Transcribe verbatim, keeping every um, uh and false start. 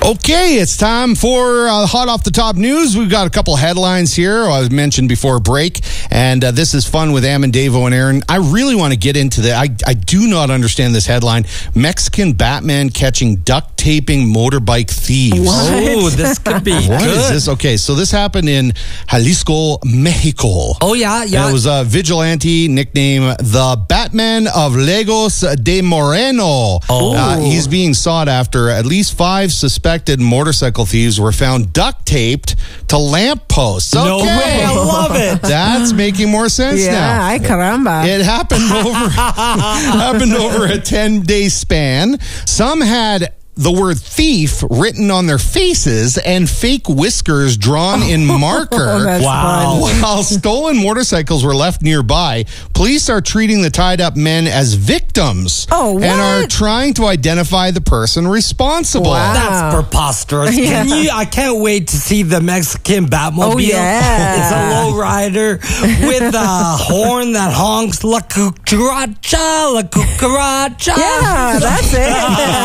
Okay, it's time for uh, Hot Off the Top News. We've got a couple headlines here I mentioned before break, and uh, this is fun with Am and Davo and Aaron. I really want to get into that. I, I do not understand this headline. Mexican Batman catching duct taping motorbike thieves. What? Oh, this could be What good. is this? Okay, so this happened in Jalisco, Mexico. Oh, yeah, yeah. It was a vigilante nicknamed the Batman of Lagos de Moreno. Oh. Uh, he's being sought after. At least five suspected motorcycle thieves were found duct taped to lampposts. Okay. No way, I love it. That's making more sense Yeah, now. ay caramba. It happened over happened over a ten-day span. Some had the word thief written on their faces and fake whiskers drawn in marker. Oh, that's Wow. fun. While stolen motorcycles were left nearby, police are treating the tied-up men as victims Oh, and are what? trying to identify the person responsible. Wow. That's preposterous. Yeah. Can you? I can't wait to see the Mexican Batmobile. Oh, yeah. It's a low rider with a horn that honks la cucaracha, la cucaracha. Yeah, that's it.